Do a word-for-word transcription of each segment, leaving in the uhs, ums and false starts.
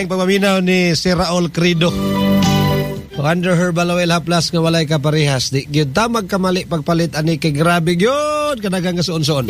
Laing pagmaminaw ni Sir Raul Crido. Wonder Herbal Oil Haplas nga walay kaparehas. Di gyud ta magkamali pagpalit ani kay grabe gyud kanagang suon-suon.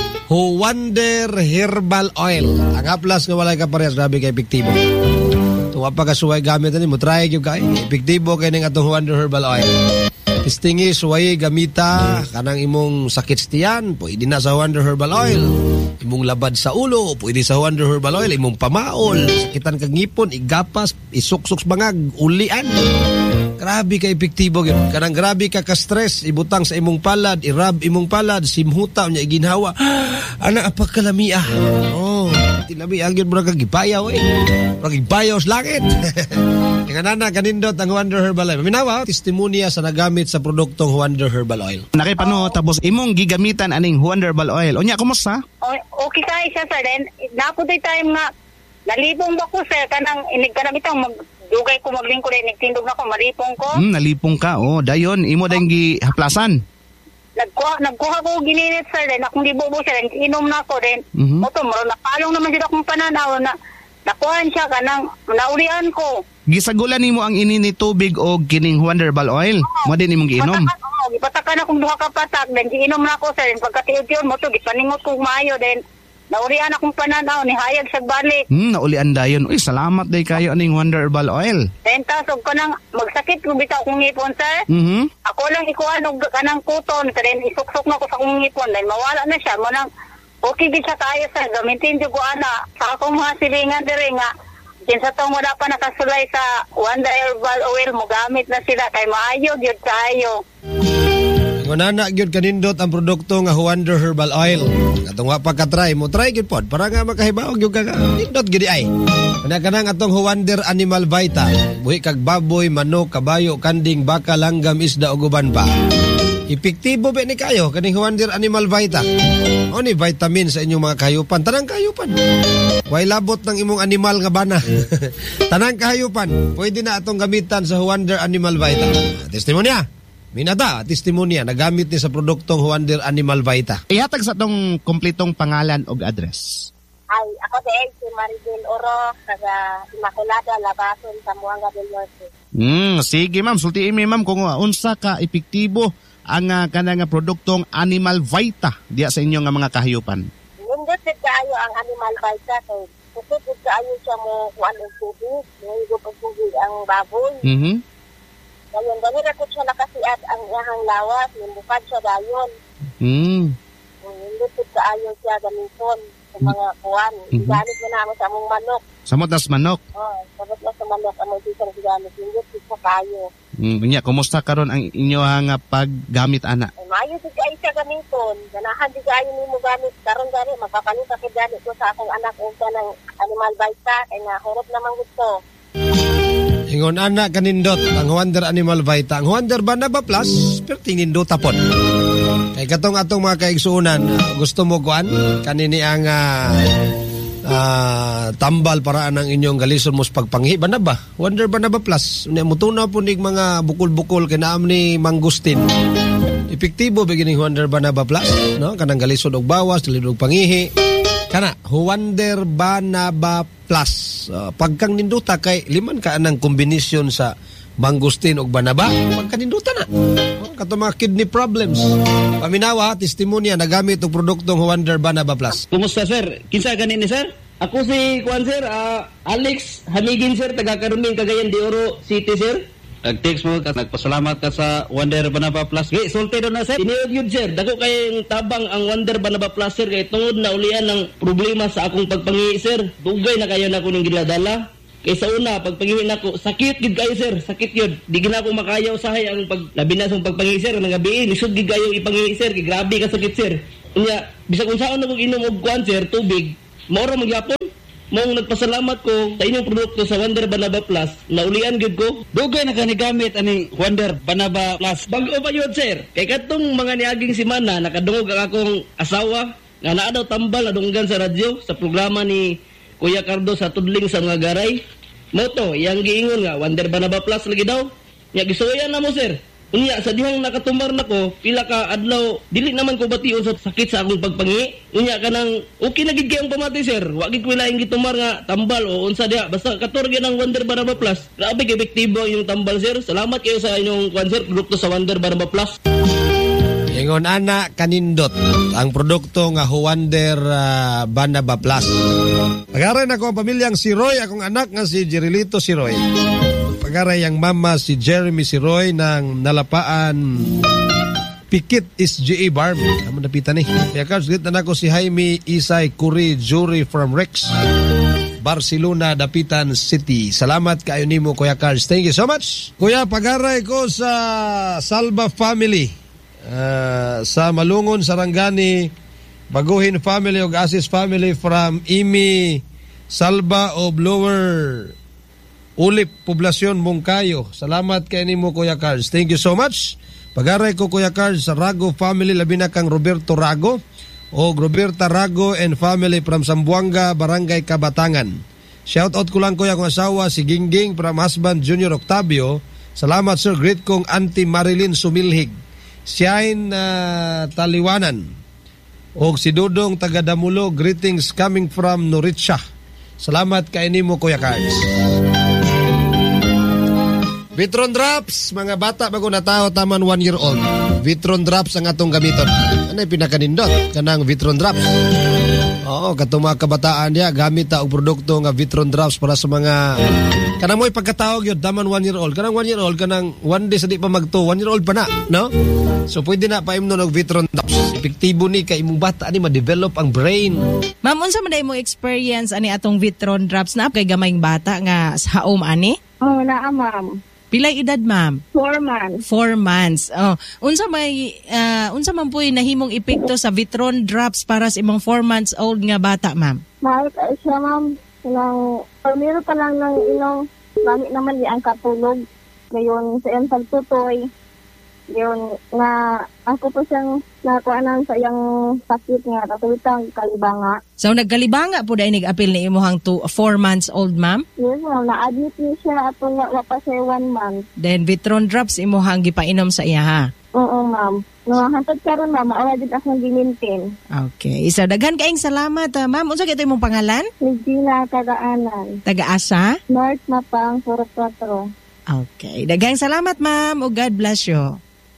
Wonder Herbal Oil. Ang haplas nga walay kaparehas grabe kay epektibo. Tuwa pa kasuway gamit ani mo try gyud kay epektibo kay ning atong Wonder Herbal Oil. Istingi suway gamita kanang imong sakit tiyan, pwede na sa Wonder Herbal Oil. Imong labad sa ulo, pwede sa Wonder Herbal Oil. Imong pamaol, sakitan kag ngipon, igapas, isuksuks bangag, ulian. Grabe ka epektibo gyud. Kanang grabe ka ka-stress, ibutang sa imong palad, irab imong palad, simhuta nya iginhawa. Ana apa kalamia. Oh, tilami ang gyud mura kag gibayaw eh. Mura gibayaw sa langit. Kanana kanindot ang Wonder Herbal Oil. Minawa testimonya sa nagamit sa produktong Wonder Herbal Oil. Nakipano tapos imong gigamitan aning Wonder Herbal Oil. Unya kumusta? Okay kay siya sir. Then naputoy time nga nalipong ba ko sir kanang inig kanang itong mag dugay ko maglingkod ay nagtindog na ko malipong ko. Hmm, nalipong ka. Oh, dayon imo dayong gihaplasan. Nagkuha nagkuha ko gininit sir then akong gibubo sir then inom na ko then mm-hmm. moto maro napalong naman jud akong pananaw na nakuhaan siya kanang naulian ko. Gisagulan nimo ang inini tubig o kining Wonder Herbal Oil. Mo din imong giinom. Oo, gipatakan akong duha ka patak then giinom na ko sir then pagkatiud-tiud mo to gipaningot ko maayo then naulian akong pananaw ni hayag sa balik. Hmm, naulian dayon. Uy, salamat day kayo aning Wonder Herbal Oil. Then tasog ko nang magsakit ko bitaw akong ngipon sir. Mhm. Ako lang ikuha og kanang kuton then isuksok na ko sa akong ngipon then mawala na siya mo nang okay gid siya kayo sir gamitin jud ko ana sa akong mga silingan diri nga kinsa tong wala pa nakasulay sa Wonder Herbal Oil mo gamit na sila kay maayo gyud kayo. Ngunana gyud kanindot ang produkto nga Wonder Herbal Oil. Atong wa pa ka-try mo try gyud pod para nga makahibaw gyud ka. Nindot gyud ay. Kana kanang atong Wonder Animal Vita. Buhi kag baboy, manok, kabayo, kanding, baka, langgam, isda ug uban pa. Epektibo ba ni kayo kaning Wonder Animal Vita? O ni vitamin sa inyong mga kahayupan. Tanang kahayupan. Way labot ng imong animal nga bana. Tanang kahayupan. Pwede na atong gamitan sa Wonder Animal Vita. Testimonya. Minata, testimonya. Nagamit ni sa produktong Wonder Animal Vita. Ihatag sa tong kompletong pangalan o address. Ay, ako din si Maribel Oro, taga Immaculada, Labason, Zamboanga del Norte. Hmm, sige ma'am. Sultiin mi ma'am kung uh, unsa ka epektibo ang uh, kanang produktong Animal Vita diya sa inyo nga mga kahayupan. Nindot gid kaayo ang Animal Vita kay kusog gid kaayo siya mo kuan og tubig, ngayon og tubig ang baboy. Mhm. Dayon dali ra ko siya nakasiad ang iyang lawas, nimbukad siya dayon. Hmm. Nindot gid kaayo siya gamiton sa mga kuan. Mm-hmm. Gamit mo na mo sa among manok. Samot nas manok. Oh, sabot na sa manok ang mga isang gamit. Nindot gid sa kaayo. Hmm, unya kumusta karon ang inyo nga paggamit ana? Ay, maayo gid kaayo siya gamiton. Ganahan gid kaayo nimo gamit karon gani makapalit ka gid gani ko sa akong anak ug kanang Animal Vita kay nga hirap naman gusto. Ingon ana kanindot ang Wonder Animal Vita. Ang Wonder Banaba Plus, perting nindot tapon. Kay katong atong mga kaigsuunan, gusto mo kuan kanini ang uh, uh, tambal para ang inyong galison mo sa pagpanghi. Banaba, Wonder Banaba Plus. Unya mo tunaw po ning mga bukol-bukol kinaam ni Mangustin. Epektibo begining Wonder Banaba Plus, no? Kanang galison og bawas, dalid og pangihi. Kana, Wonder Banaba Plus. Uh, pagkang ninduta kay liman ka anang kombinasyon sa mangustin o banaba, pagka ninduta na. Uh, kato mga kidney problems. Paminawa, testimonya, nagamit ang produktong Wonder Banaba Plus. Kumusta sir? Kinsa ganin ni sir? Ako si Juan sir, uh, Alex Hamigin sir, taga Karuming, Cagayan de Oro City sir. Nag-text mo ka, nagpasalamat ka sa Wonder Banaba Plus. Okay, soltero na sir. Iniod yun sir. Dako kayong tabang ang Wonder Banaba Plus sir. Kaya tungod na ulian ng problema sa akong pagpangi sir. Dugay na kayo na ko ng ginadala. Kaya sa una, pagpangihin ako, sakit gid kayo sir. Sakit yun. Di gina ko makayaw sahay ang pag, labi na sa pagpangi sir. Nang gabi, lisod gid kayo ipangi sir. Kaya grabe ka sakit sir. Kanya, bisa kung saan na kong inom og kuan sir, tubig. Maura magyapon. Mong nagpasalamat ko sa inyong produkto sa Wonder Banaba Plus, naulian gid ko. Dugay na kanigamit ani Wonder Banaba Plus. Bago pa yun, sir. Kay katong mga niaging simana, nakadungog ang akong asawa, nga naa daw tambal na dunggan sa radyo, sa programa ni Kuya Cardo sa Tudling sa mga garay. Moto, yang giingon nga, Wonder Banaba Plus lagi daw. Nga gisuyan na mo, sir. Unya sa dihang nakatumar nako, pila ka adlaw, dili naman ko bation sa sakit sa akong pagpangi. Unya kanang okay na gid kayong pamatay sir. Wa gid ko laing gitumar nga tambal o unsa diha. Basta katorge ng Wonder Baraba Plus. Grabe kay epektibo yung tambal sir. Salamat kayo sa inyong kwan sir, produkto sa Wonder Baraba Plus. Ingon ana kanindot ang produkto nga Wonder uh, Baraba Plus. Pagaray na ko ang pamilyang si Roy, akong anak nga si Jerilito si Roy. Pagaray ang mama si Jeremy si Roy ng Nalapaan Pikit is G A Barm. Amo napitan ni. Kaya ka sulit na ko si Jaime Isay Kuri Jury from Rex Barcelona, Dapitan City. Salamat kayo nimo Kuya Carls. Thank you so much. Kuya, pagaray ko sa Salva family. Uh, sa Malungon, Sarangani, Baguhin family ug Asis family from Imi Salva of Lower Ulip Poblasyon Mungkayo. Salamat kay nimo Kuya Carls. Thank you so much. Pagaray ko Kuya Carls sa Rago family, labi na kang Roberto Rago o Roberta Rago and family from Sambuanga, Barangay Kabatangan. Shout out ko lang Kuya kong asawa si Gingging from husband Junior Octavio. Salamat sir, great kong Auntie Marilyn Sumilhig, Siyain uh, Taliwanan o si Dudong Tagadamulo, greetings coming from Noritsa. Salamat kay nimo Kuya Carls. Vitron Drops, mga bata bago na tao taman one year old. Vitron Drops ang atong gamiton. Ano yung pinakanindot? Kanang Vitron Drops. Oo, katong mga kabataan niya, gamit ta og produkto nga Vitron Drops para sa mga kanang mo'y pagkatawag yun, taman one year old. Kanang one year old, kanang one day sa di pa magto, one year old pa na, no? So pwede na pa imno ng Vitron Drops. Epektibo ni kay imong bata ani ma-develop ang brain. Ma'am, unsa man day mo experience ani atong Vitron Drops na kay gamayng bata nga sa home ani? Oo, naa ma'am. Pilay edad ma'am? Four months. Four months. Oh, unsa may uh, unsa man puy nahimong epekto sa Vitron Drops para sa imong four months old nga bata ma'am? Mahal ka siya ma'am. Nang pamiro pa lang ng ilang gamit naman di ang katulog. Ngayon sa iyang pagtutoy. Yun nga ako po siyang nakuanan sa iyang sakit nga katulitang kalibanga. So nagkalibanga po dahil nag-apil ni imuhang to four months old ma'am? Yes ma'am, na-admit niya siya ato nga wapa siya one month. Then Vitron Drops imuhang gipainom sa iya ha? Oo ma'am. No, hantod karon ma'am, maura din akong gimintin. Okay, so daghan kaayong salamat uh, ma'am. Unsa kay imong pangalan? Regina Tagaanan. Taga-asa? North Mapang, Puro Cuatro. Okay, daghang salamat ma'am o God bless you.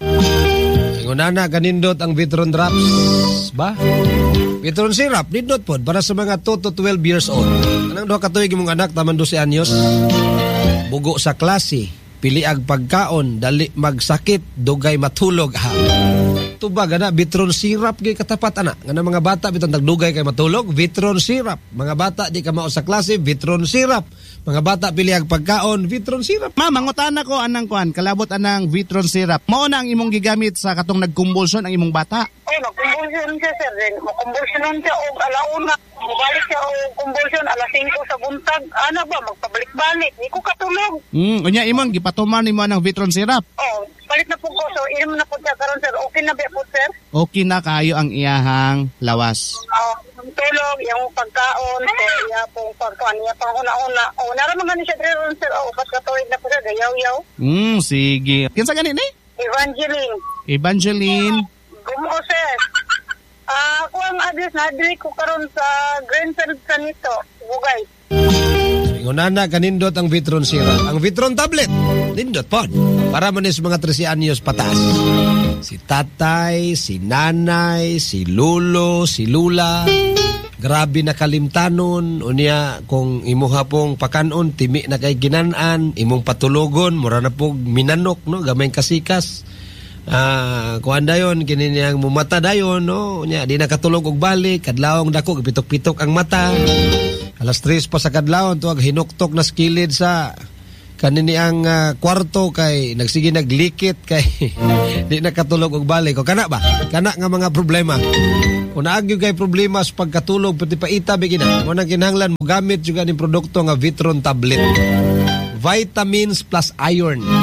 Ngunana kanindot ang Vitron Drops ba? Vitron Syrup nindot pod para sa mga two to twelve years old. Anong duha ka tuig imong anak taman twelve anyos? Bugo sa klase, piliag pagkaon, dali magsakit, dugay matulog ha. Tubag ana Vitron Syrup gyud katapat ana. Nga mga bata biton nagdugay kay matulog, Vitron Syrup. Mga bata di ka mao sa klase, Vitron Syrup. Mga bata piliag pagkaon, Vitron Syrup. Ma'am, mangutan ko anang kuan, kalabot anang Vitron Syrup. Mao na ang imong gigamit sa katong nagkumbulsyon ang imong bata? Oh, nagkumbulsyon siya sir. Then, makumbulsyonon siya o alauna. Mabalik siya o kumbulsyon alas singko sa buntag. Ano ba, magpabalik-balik. Hindi ko katulog. Hmm, unya imong gipatuman nimo anang Vitron Syrup. Oh, palit na po ko. So, inom na po siya karon sir. Okay na ba po sir? Okay na kayo ang iyahang lawas. Oh, tulog, yung pagkaon, so, iya pong pagkaon, iya pang una-una. Oh, naraman nga siya rin sir. Oh, upat katuwid na po sir. Gayaw-yaw. Hmm, sige. Kinsa ganin eh? Evangeline. Evangeline. Gumo sir. Ah, ako ang address na address ko karon sa Grand San nito, Bugay. Ngunana kanindot ang Vitron Syrup. Ang Vitron tablet nindot pod para man sa mga thirteen anyos pataas. Si tatay, si nanay, si lolo, si lula, grabe na kalimtanon. Unya kung imuha pong pakanon, timi na kay ginanan, imong patulogon, mura na pong minanok, no? Gamay kasikas. Ah, kuan dayon kini niyang mumata dayon, no? Unya di nakatulog og balik, kadlawong dako pitok-pitok ang mata. Alas tres pa sa kadlawon tuwag hinuktok na skilid sa kanini ang uh, kwarto kay nagsige naglikit kay di nakatulog og balik. O kana ba? Kana nga mga problema. Kung naagyo kay problema sa pagkatulog pati paita bigina. Mo nang kinahanglan mo gamit juga ning produkto nga Vitron tablet. Vitamins plus iron.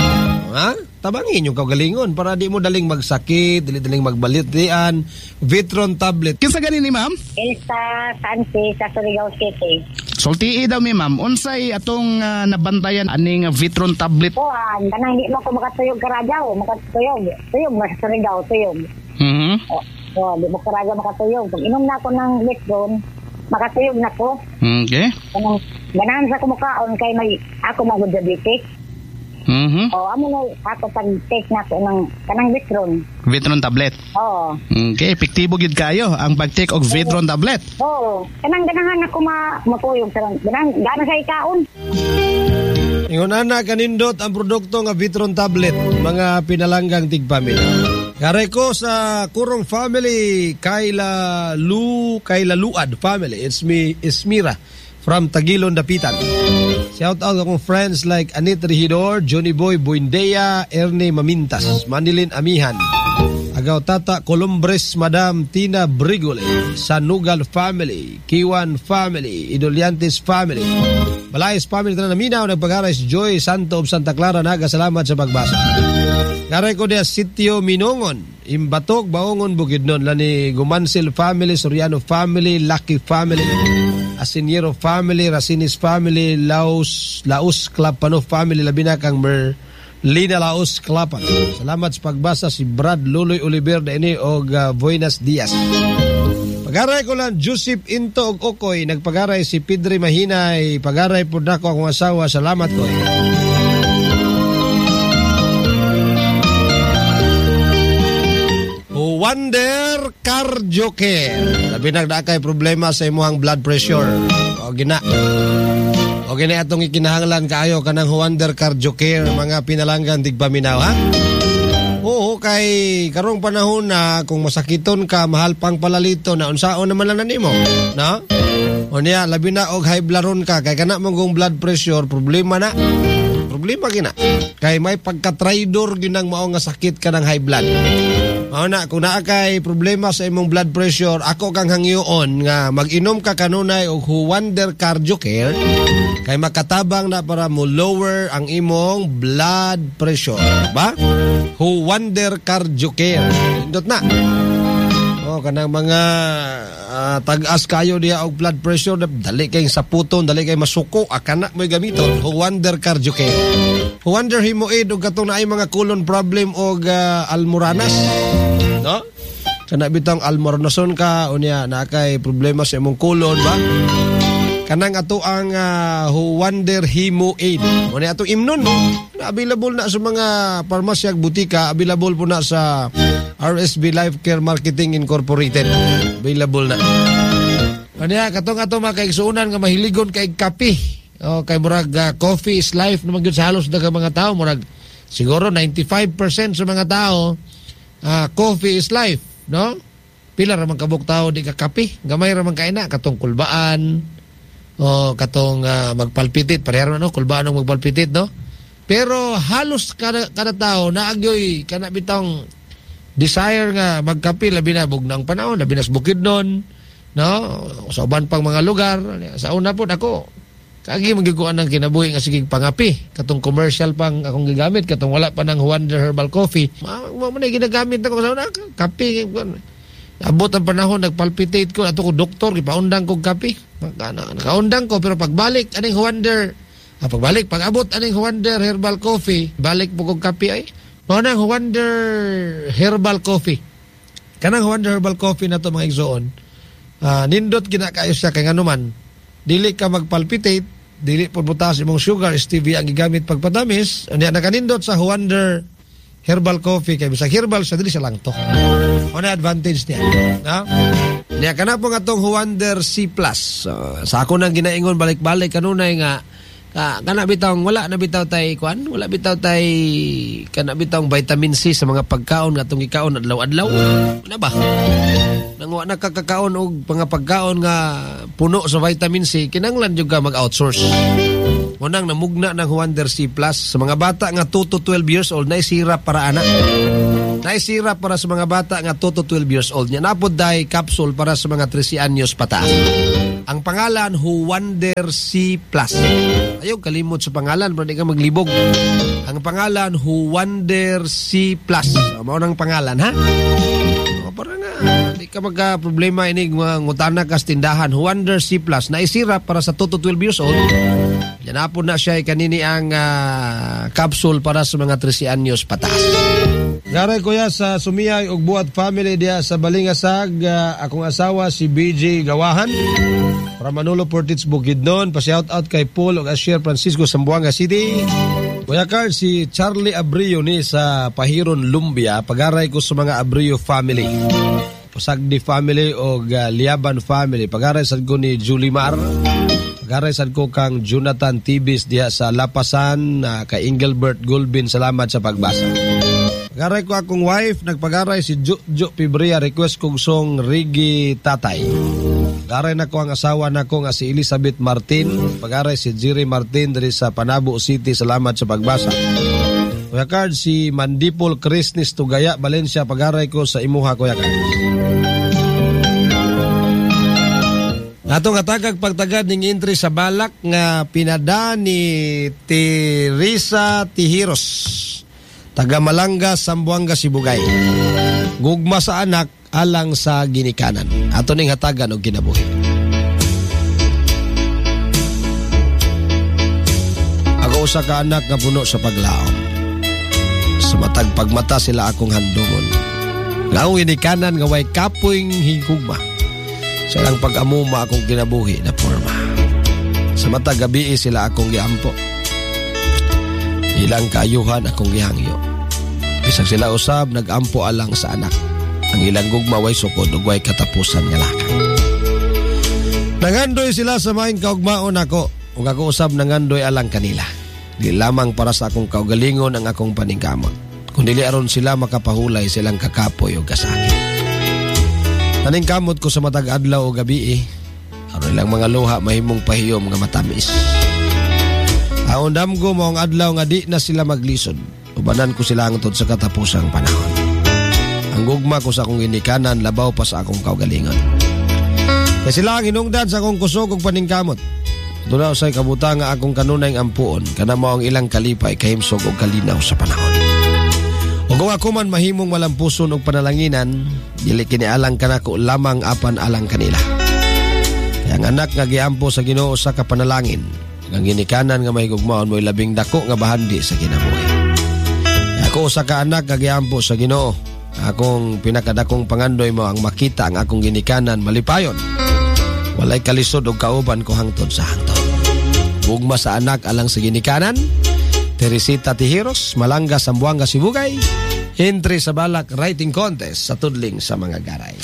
Ha? Tabangin yung kagalingon para di mo daling magsakit, dili daling magbalitian. Vitron tablet. Kinsa gani ni ma'am? Elsa Santi sa Surigao City. Sulti daw mi ma'am, unsay atong uh, nabantayan aning Vitron tablet? Kuhan, kanang di mo ko makatuyog karajaw, makatuyog. Tuyog mo sa Surigao, tuyog. Mhm. O, o, di mo karajaw makatuyog. Pag inom na ako ng Vitron, makatuyog na ko. Okay. Kanang ganahan sa kumukaon kay may ako mag-diabetic. Mhm. O, amo na ako pag-take na ko ng kanang Vitron. Vitron tablet. Oo. Okay, epektibo gid kayo ang pag-take og Vitron tablet. Oo. Kanang ganahan ako ma matuyog sa ganahan gana sa ikaon. Ingon ana kanindot ang produkto nga Vitron tablet, mga pinalanggang tigpamilya. Karay ko sa Kurong family, Kayla Lu, Kayla Luad family. It's me, Ismira from Tagilon, Dapitan. Shout out akong friends like Anit Regidor, Johnny Boy Buendea, Erne Mamintas, Manilin Amihan, Agaw Tata Columbres, Madam Tina Brigole, Sanugal family, Kiwan family, Idoliantes family, Balayes family na naminaw, nagpag-aray si Joy Santo of Santa Clara. Nagasalamat sa pagbasa. Karay ko dia Sitio Minongon, Imbatok, Baongon, Bukidnon, lani Gumansil family, Soriano family, Lucky family, Asiniero family, Rasinis family, Laos, Laos Clapano family, labi na kang Merlina Laos Clapan. Salamat sa pagbasa si Brad Luloy Oliver na ini og uh, Buenas Dias. Pagaray ko lang Joseph Into og Okoy, nagpagaray si Pidri Mahinay, pagaray po na ko akong asawa. Salamat ko. Wonder Cardio Care. Labi na kay problema sa imuhang blood pressure. O gina. O gina atong ikinahanglan kaayo kanang Wonder Cardio Care, mga pinalanggan tigpaminaw, ha? Oo, kay karong panahon na kung masakiton ka, mahal pang palalito na unsaon naman lang nimo, no? O niya, labi na og high blood ka, kay kana mong blood pressure, problema na. Problema gina. Kay may pagka-traidor ginang mao nga sakit ka ng high blood. Mao na, kung naa kay problema sa imong blood pressure, ako kang hangyoon nga mag-inom ka kanunay og Wonder Cardio Care kay makatabang na para mo lower ang imong blood pressure, ba? Wonder Cardio Care. Indot na. Oh, kanang mga uh, tag-as kayo diya og blood pressure, dali kay saputon, dali kay masuko, akana mo'y gamiton Wonder Cardio Care. Wonder Himoid og katong naay mga colon problem og uh, almoranas, no? Kana bitang almoranason ka unya na kay problema sa imong colon, ba? Kanang ato ang uh, Wonder Himoid. Unya ato imnon, na available na sa mga parmasya ug butika, available po na sa R S B Life Care Marketing Incorporated. Available na. Unya katong ato mga kaigsuonan nga mahiligon kay kape. O kay murag uh, coffee is life naman gyud sa halos daghang mga tao, murag siguro ninety-five percent sa mga tao uh, coffee is life, no? Pila ra man kabuk tao di ka kape, gamay ra man kay na katong kulbaan o katong uh, magpalpitit, pareha no, kulbaan ang magpalpitit, no? Pero halos kada, kada tao naagyoy kana bitong desire nga magkape, labi na bugnang panahon, labi na sa Bukidnon, no? Sa uban pang mga lugar. Sa una po ako kagi magiguan ng kinabuhi nga sige pangapi, katong commercial pang akong gigamit, katong wala pa ng Wonder Herbal Coffee, mo man ginagamit ako sa una kape. Abot ang panahon nagpalpitate ko, ato ko doktor gipaundang kog kape, nakaundang ko, pero pagbalik aning Wonder ah, pagbalik pag abot aning Wonder Herbal Coffee, balik po kog kape ay mao nang Wonder Herbal Coffee. Kanang Wonder Herbal Coffee na to mga igsoon, uh, nindot kinakayo siya kay nganuman dili ka magpalpitate, dili po butas imong sugar, stevia ang gigamit pagpatamis. Unya nakanindot sa Wonder Herbal Coffee kay bisag herbal sa dili sa lang to. Ano advantage niya, no? Niya kana po nga tong Wonder C Plus. So, sa ako nang ginaingon balik-balik kanunay nga ka, kana bitawng wala na bitaw tay kuan, wala bitaw tay kana bitawng vitamin C sa mga pagkaon nga atong gikaon adlaw-adlaw. Ano ba? Nang wa nakakakaon og mga pagkaon nga puno sa vitamin C, kinanglan jud ka mag-outsource. Unang namugna ng Wonder C Plus sa mga bata nga two to twelve years old, nay sirap para ana. Nay sirap para sa mga bata nga two to twelve years old. Nya napod day capsule para sa mga thirteen anyos pataas. Ang pangalan, Who Wonder C Plus. Ayaw, kalimot sa pangalan, pero di ka maglibog. Ang pangalan, Who Wonder C Plus. Mao nang pangalan, ha? O, para nga, di ka magka-problema inig mga ngutana kas tindahan. Who Wonder C Plus. Naisirap para sa two to twelve years old. Yan po na siya kanini ang uh, capsule para sa mga thirteen anyos pataas. Garay kuya sa Sumiyay ug buhat family diya sa Balingasag, uh, akong asawa si B J Gawahan from Manolo Portits Bukidnon. Pa-shout out kay Paul ug Asher Francisco Zamboanga City. Kuya Carl, si Charlie Abrio ni sa Pahiron Lumbia. Pagaray ko sa mga Abrio family. Pasagdi family ug uh, Liaban family. Pagaray sad ko ni Julimar. Pagaray sad ko kang Jonathan Tibis diya sa Lapasan, uh, kay Engelbert Gulbin. Salamat sa pagbasa. Pagaray ko akong wife, nagpagaray si Jojo Pibria, request kong song Rigi Tatay. Pagaray na ko ang asawa na ko nga si Elizabeth Martin. Pagaray si Jerry Martin dari sa Panabo City. Salamat sa pagbasa. Kuya Card, si Mandipol Crisnis Tugaya, Valencia. Pagaray ko sa imuha, Kuya Card. Atong atagag pagtagad ning entry sa balak nga pinada ni Teresa Tihiros, taga Malanga, Zamboanga, Sibugay. Gugma sa anak alang sa ginikanan. Ato ning hatagan og kinabuhi. Ako usa ka anak nga puno sa paglaom. Sa matag pagmata sila akong handumon. Nga ginikanan nga way kapoy higugma. Sa ilang pag-amuma akong kinabuhi na forma. Sa matag gabi sila akong giampo. Ilang kaayuhan akong gihangyo. Bisag sila usab, nag-ampo alang sa anak. Ang ilang gugma way sukod ug way katapusan nga lakang. Nangandoy sila sa maing kaugmaon ako. Ug ako usab nangandoy alang kanila. Di lamang para sa akong kaugalingon ang akong paningkamot. Kung dili aron sila makapahulay silang kakapoy o kasakit. Paningkamot ko sa matag adlaw o gabi eh. Aron lang mga luha mahimong pahiyom nga matamis. Aon damgo mo ang adlaw nga di na sila maglisod. Ubanan ko sila hangtod sa katapusang panahon. Ang gugma ko sa akong ginikanan labaw pa sa akong kaugalingon. Kaya sila ang hinungdan sa akong kusog ug paningkamot. Doon usay kabuta nga akong kanunay ampuon kana mao ang ilang kalipay kahimsog ug kalinaw sa panahon. Ug kung ako man mahimong malampuson og panalanginan, dili kini alang kanako lamang apan alang kanila. Kaya ang anak nga giampo sa Ginoo sa kapanalangin, ang ginikanan nga mahigugmaon mo'y labing dako nga bahandi sa kinabuhi. Ako sa kaanak kagiampo sa Ginoo, akong pinakadakong pangandoy mo ang makita ang akong ginikanan malipayon. Walay kalisod og kauban ko hangtod sa hangtod. Gugma sa anak alang sa ginikanan, Teresita Tihiros, Malanga, Zamboanga, Sibugay. Entry sa balak writing contest sa tudling sa mga garay.